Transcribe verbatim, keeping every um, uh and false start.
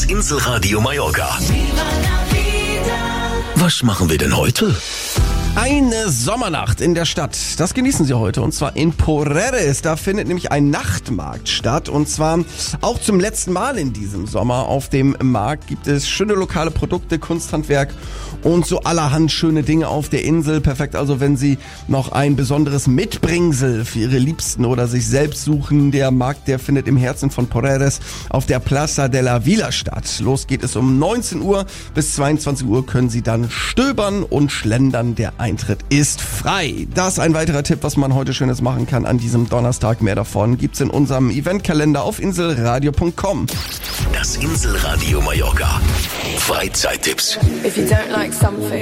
Das Inselradio Mallorca. Was machen wir denn heute? Eine Sommernacht in der Stadt, das genießen Sie heute, und zwar in Porreres. Da findet nämlich ein Nachtmarkt statt, und zwar auch zum letzten Mal in diesem Sommer. Auf dem Markt gibt es schöne lokale Produkte, Kunsthandwerk und so allerhand schöne Dinge auf der Insel. Perfekt also, wenn Sie noch ein besonderes Mitbringsel für Ihre Liebsten oder sich selbst suchen. Der Markt, der findet im Herzen von Porreres auf der Plaza de la Vila statt. Los geht es um neunzehn Uhr, bis zweiundzwanzig Uhr können Sie dann stöbern und schlendern. Der Eintritt ist frei. Das ist ein weiterer Tipp, was man heute Schönes machen kann an diesem Donnerstag. Mehr davon gibt's in unserem Eventkalender auf inselradio punkt com. Das Inselradio Mallorca. Freizeittipps. If you don't like something,